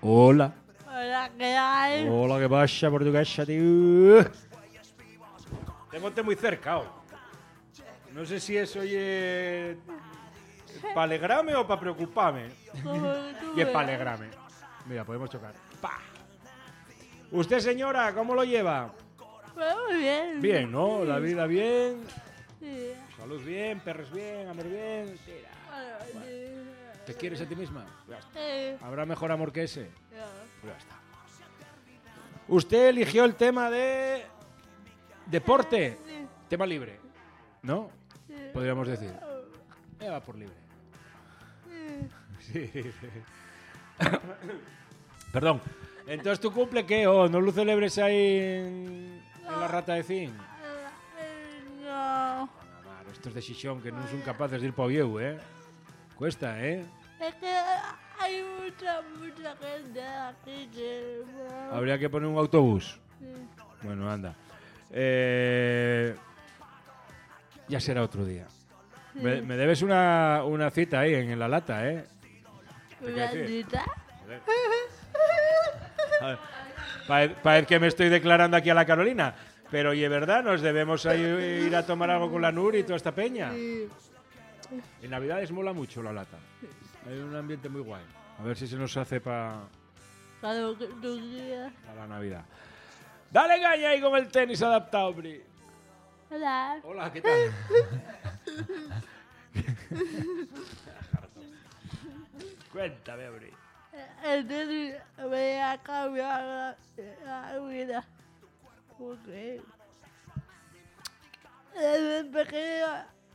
Hola. Hola, ¿qué hay? Hola, ¿qué pasa, portuguesa, tío? Tengote muy cerca, oh. No sé si es oye para alegrarme o para preocuparme. Y es para alegrarme. Mira, podemos chocar. ¡Pah! Usted, señora, ¿cómo lo lleva? Muy bien. Bien, ¿no? La vida bien. Sí. Salud bien, perros bien, amor bien. Tira. ¿Te quieres a ti misma? Ya está. ¿Habrá mejor amor que ese? Pues ya está. Usted eligió el tema de deporte. Tema libre, ¿no? Podríamos decir. Va por libre. Sí. Perdón. Entonces, ¿tu cumple qué? Oh, ¿no lo celebres ahí en la rata de zinc? No. Claro, estos de Xixón que no son capaces de ir para Oviedo, ¿eh? Cuesta, ¿eh? Es que hay mucha gente aquí que... Habría que poner un autobús. Sí. Bueno, anda. Ya será otro día. Me debes una cita ahí en la lata, ¿eh? ¿Una cita? Parece que me estoy declarando aquí a la Carolina. Pero, oye, ¿verdad? Nos debemos ir a tomar algo con la Nuri y toda esta peña. Sí. En Navidades mola mucho la lata. Hay un ambiente muy guay. A ver si se nos hace para Cuando tú quieras. la Navidad. Dale caña ahí con el tenis adaptado, Bri. Hola. Hola, ¿qué tal? Cuéntame, Bri. Entonces me ha cambiado la vida. Porque desde pequeño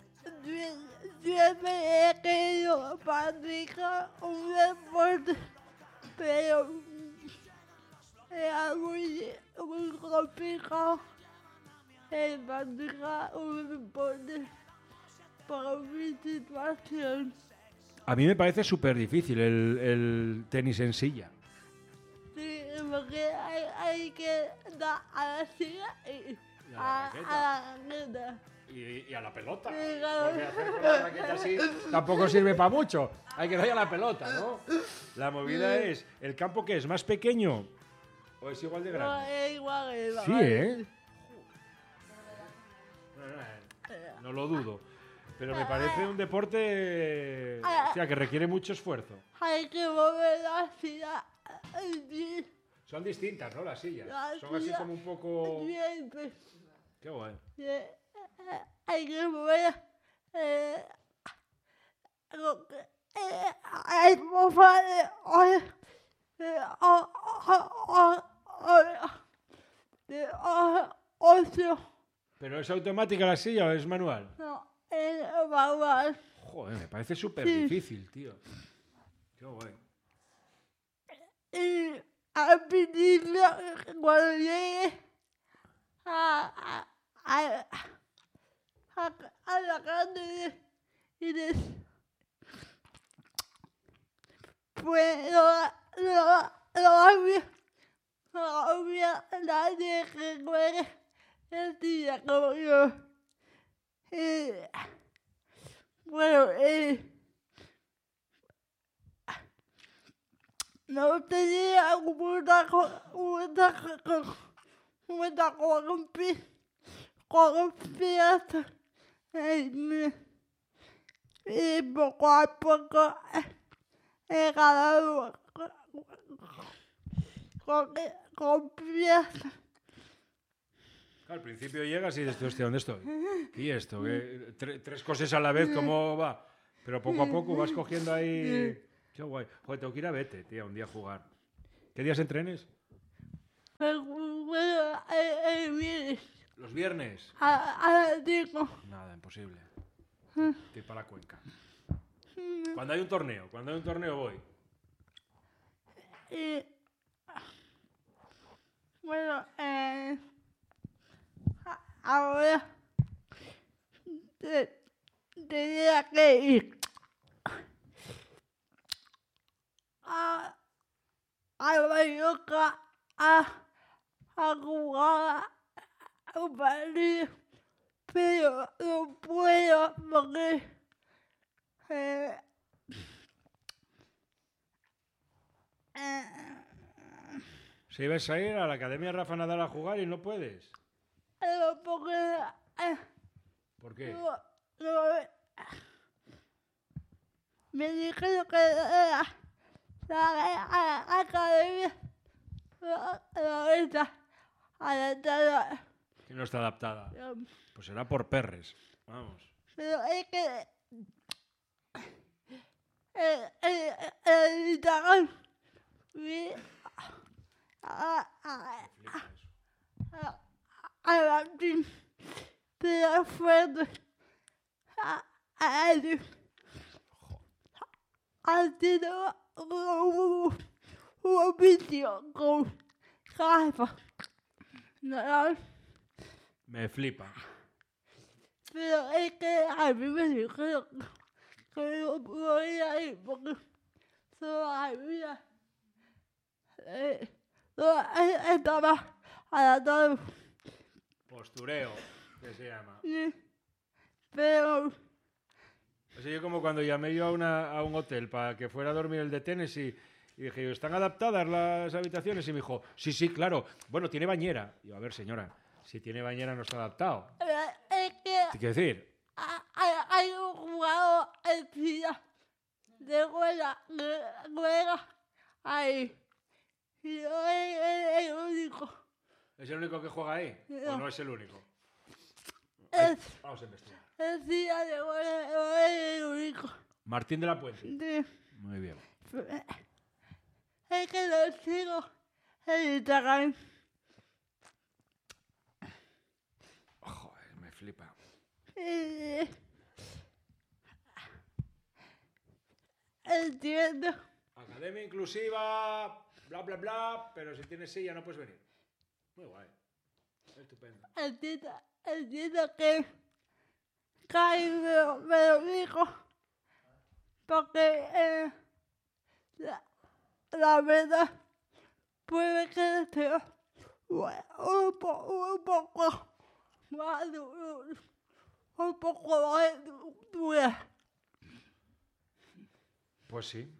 siempre he querido practicar un deporte, pero era muy complicado practicar un deporte por mi situación. A mí me parece súper difícil el tenis en silla. Sí, porque hay que dar a la silla y Y a la a la raqueta. Y a la pelota. Sí, claro. Porque hacer con la raqueta así tampoco sirve para mucho. Hay que darle a la pelota, ¿no? La movida es, ¿el campo qué es? ¿Más pequeño o es igual de No, grande? es igual, es Sí, igual. ¿eh? No lo dudo. Pero me parece un deporte que requiere mucho esfuerzo. Hay que mover la silla. Son distintas, ¿no? Las sillas. La Son así silla como un poco... siempre. Qué guay. Hay que mover lo que hay mover de ocio. ¿Pero es automática la silla o es manual? No, es manual. Joder, me parece súper Sí. difícil, tío. Qué guay. Y al principio, cuando llegué a la calle y pues no había nadie que juegue el día como yo. Bueno, no tenía mucha confianza en mí. Y poco a poco he ganado confianza. Al principio llegas y dices, hostia, ¿dónde estoy? ¿Y esto? ¿Qué? Tres cosas a la vez, ¿cómo va? Pero poco a poco vas cogiendo ahí... Qué guay. Joder, tengo que ir a Vete, tío, un día a jugar. ¿Qué días entrenes? Bueno, viernes ¿Los viernes? a las 5. Nada, imposible. Estoy para la Cuenca. Cuando hay un torneo voy. Y bueno, ahora tenía que ir a Mallorca a jugar un partido, pero no puedo porque Si ibas a ir a la Academia Rafa Nadal a jugar y no puedes. Porque... ¿Por qué? Me dijeron que la academia no está adaptada. Que no está adaptada. Pues será por perres. Vamos. Pero es que el Instagram a Martín de la fuerte ha sido un vídeo con Rafa Nadal. Me flipa. Pero es que a mí me dijeron que no podía ir porque solo había estaba adaptado. Postureo, que se llama. Pero Así yo como cuando llamé yo a un hotel para que fuera a dormir el de Tennessee y dije yo, ¿están adaptadas las habitaciones? Y me dijo, sí, claro. Bueno, tiene bañera. Y yo, a ver, señora, si tiene bañera no está adaptado. es que ¿Qué quiere decir? hay un jugador de juega ahí. Y yo es el único. ¿Es el único que juega ahí? No. ¿O no es el único? Vamos a investigar. El día de juega es el único. Martín de la Puente. Sí. Muy bien. Es que lo sigo en Instagram. Joder, me flipa. Entiendo. Academia inclusiva, bla, bla, bla, pero si tienes silla no puedes venir. Muy guay. Estupendo. Entiendo que Kai me lo dijo. Porque la verdad puede que esté un poco más dura. Pues sí.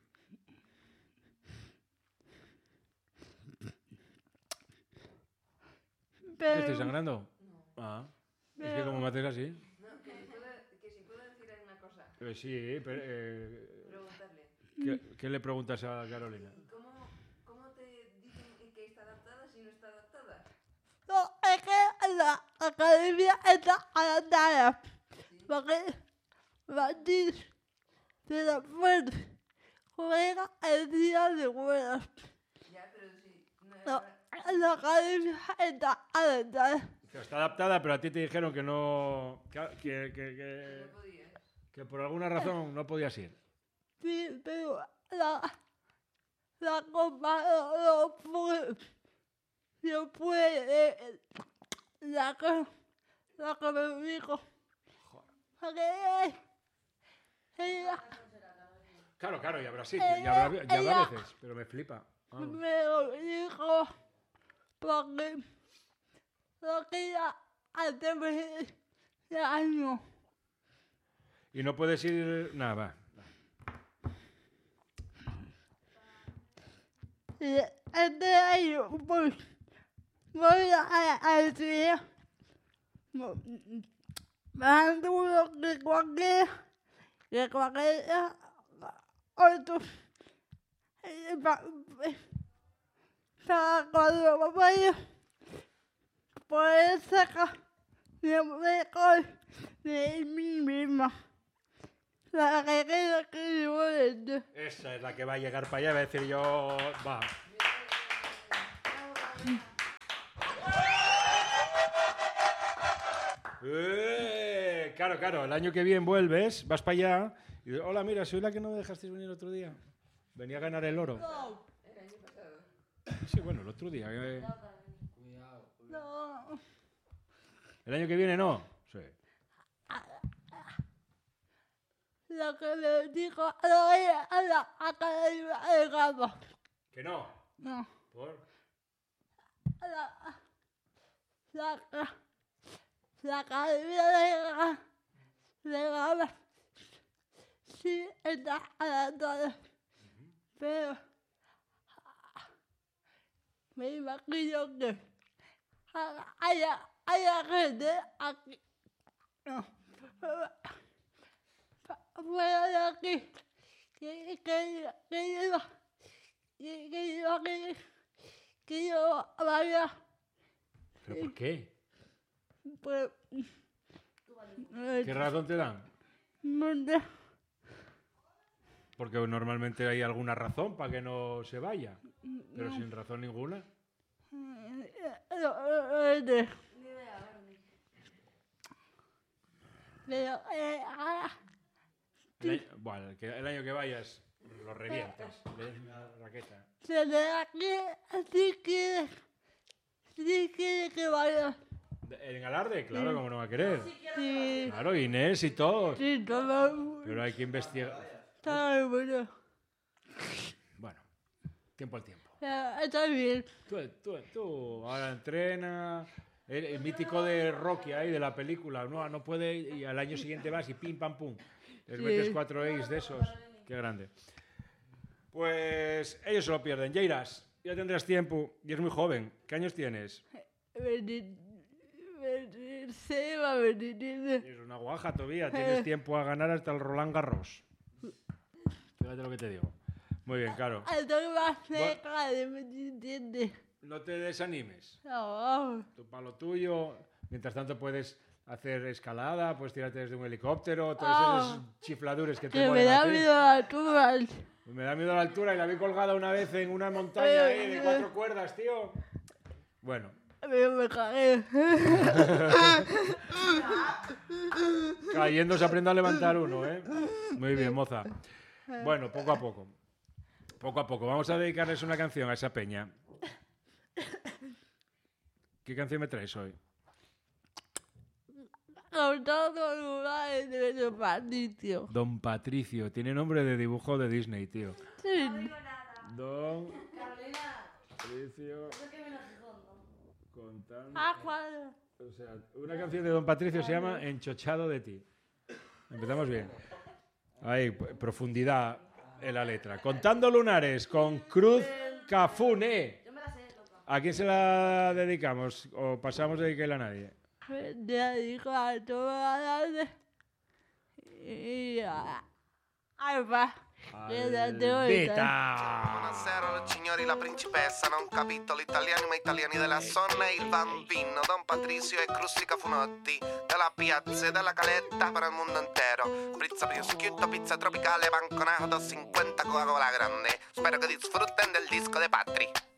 Pero, ¿Te estoy sangrando? No. Ah. Es que como me haces así. No, que si puedo decir una cosa. Sí, pero, Preguntarle. ¿qué le preguntas a Carolina? ¿Cómo te dicen que está adaptada si no está adaptada? no, es que la academia está adaptada. Porque Martín de la Fuente juega el día de juegos. Ya, pero si No, la academia está adaptada. Está adaptada, pero a ti te dijeron que no. no podías. Que por alguna razón no podías ir. Sí, pero la copa no puede. La que me dijo. Porque ella Claro, y habrá sitios, y habrá veces, pero me flipa. Vamos. me lo dijo porque lo quería hacerme daño. Y no puedes ir. Nada, va. Y este año pues voy a estudiar más duro que cualquier otro. Para cuando vaya poder sacar lo mejor de mí misma. La que quiero que yo venda. Esa es la que va a llegar para allá, va a decir yo. Va. Claro, el año que viene vuelves, vas para allá y dices, hola, mira, soy la que no me dejasteis venir el otro día. Venía a ganar el oro. El año pasado. Sí, bueno, el otro día. No. ¿El año que viene no? Sí. Lo que le digo a la academia de Gama. ¿Que no? No. ¿Por? La academia de Gama sí está adaptada. Pero me imagino que haya gente aquí, no, fuera de aquí, que yo vaya, ¿Pero por qué? pues, ¿Qué razón te dan? no sé, Porque normalmente hay alguna razón para que no se vaya, pero sin razón ninguna. pero, Bueno, el año que vayas lo revientas. Le des una raqueta. se de aquí, si quiere que vaya, ¿En Alarde? Claro, como no va a querer. sí, Claro, Inés y todos. sí, todo, Pero hay que investigar. está bueno, Bueno, tiempo al tiempo. está bien. Tú ahora entrena. El mítico de Rocky ahí, de la película. No puede y al año siguiente vas y pim, pam, pum. Les Sí. metes 4 A's de esos. Qué grande. Pues ellos se lo pierden. Jairas, ya tendrás tiempo y es muy joven. ¿Qué años tienes? 26 va a venir. Es una guaja todavía. Tienes tiempo a ganar hasta el Roland Garros. Fíjate lo que te digo. Muy bien, claro. Estoy más cerca de ¿me entiendes? No te desanimes. No, Tú para lo tuyo. Mientras tanto puedes hacer escalada, puedes tirarte desde un helicóptero, todos esos chifladures que te que me molen a da ti. miedo a alturas. Me da miedo a la altura y la vi colgada una vez en una montaña ahí de 4 cuerdas, tío. Bueno, Me cagué. cayendo se aprende a levantar uno, ¿eh? Muy bien, moza. Bueno, poco a poco. Poco a poco. Vamos a dedicarles una canción a esa peña. ¿Qué canción me traes hoy? Con todos los lugares de Don Patricio. Don Patricio. Tiene nombre de dibujo de Disney, tío. Sí. Don Patricio. Contando. Cuando. O sea, una canción de Don Patricio se llama Enchochado de ti. Empezamos bien. Ahí, profundidad en la letra. Contando lunares con Cruz Cafune. ¿A quién se la dedicamos? ¿O pasamos de dedicarla a nadie? Me dedico a toda la tarde. Y a Alba. Que la tengo Albita. Buonasera signori, la principessa, non capitolo italiani ma italiani della zona e il bambino Don Patricio e Crustica Funotti della piazza e della caletta per il mondo intero. Pizza prosciutto, pizza tropicale, banconato, 50 Coca-Cola grande. Spero che disfrutten del disco de Patri.